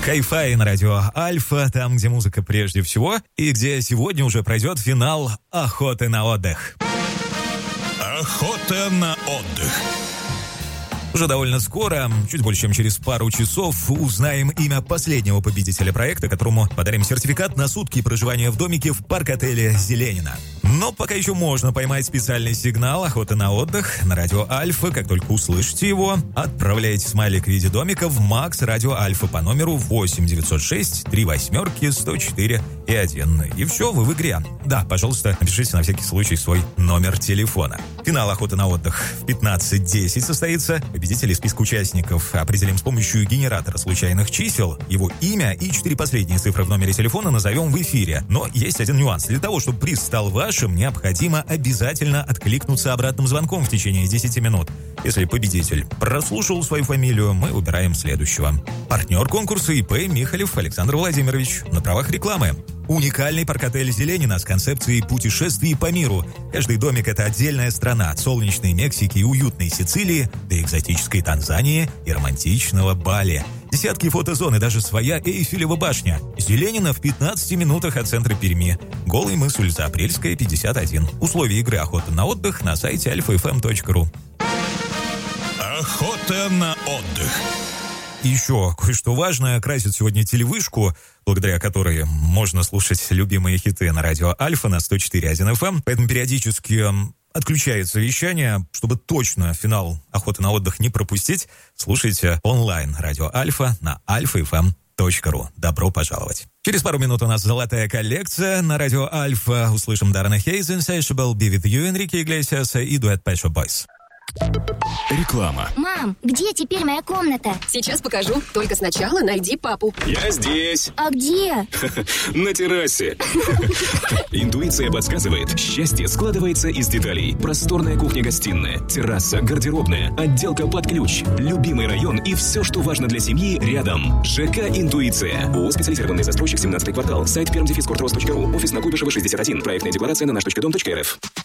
Хай-фай на радио Альфа, там, где музыка прежде всего, и где сегодня уже пройдет финал «Охоты на отдых». Охота на отдых. Уже довольно скоро, чуть больше, чем через пару часов, узнаем имя последнего победителя проекта, которому подарим сертификат на сутки проживания в домике в парк-отеле «Зеленина». Но пока еще можно поймать специальный сигнал «Охота на отдых» на радио Альфа. Как только услышите его, отправляйте смайлик в виде домика в Макс Радио Альфа по номеру 8 906 38 104 и 1. И все, вы в игре. Да, пожалуйста, напишите на всякий случай свой номер телефона. Финал «Охоты на отдых» в 15:10 состоится. Победителей списка участников определим с помощью генератора случайных чисел. Его имя и 4 последние цифры в номере телефона назовем в эфире. Но есть один нюанс. Для того, чтобы приз стал вашим, необходимо обязательно откликнуться обратным звонком в течение 10 минут. Если победитель прослушал свою фамилию, мы выбираем следующего. Партнер конкурса ИП Михалев Александр Владимирович на правах рекламы. Уникальный парк-отель «Зеленина» с концепцией путешествий по миру. Каждый домик – это отдельная страна. От солнечной Мексики и уютной Сицилии до экзотической Танзании и романтичного Бали. Десятки фотозон и даже своя Эйфелева башня. «Зеленина» в 15 минутах от центра Перми. Голый мыс, улица Апрельская, 51. Условия игры «Охота на отдых» на сайте alfafm.ru. Охота на отдых. Еще кое-что важное. Красит сегодня телевышку, благодаря которой можно слушать любимые хиты на радио Альфа на 104.1 FM. Поэтому периодически отключается вещание. Чтобы точно финал «Охоты на отдых» не пропустить, слушайте онлайн радио Альфа на alfafm.ru. Добро пожаловать. Через пару минут у нас золотая коллекция на радио Альфа. Услышим Даррена Хейза, Insatiable, Be With You, Энрике Иглесиаса и дуэт Pet Shop Boys. Реклама. Мам, где теперь моя комната? Сейчас покажу. Только сначала найди папу. Я здесь. А где? На террасе. Интуиция подсказывает, счастье складывается из деталей. Просторная кухня-гостиная, терраса, гардеробная, отделка под ключ, любимый район и все, что важно для семьи, рядом. ЖК «Интуиция». ООО «Специализированный застройщик», 17-й квартал. Сайт perm-courtrос.ru. Офис на Куйбышева, 61. Проектная декларация на наш.дом.рф.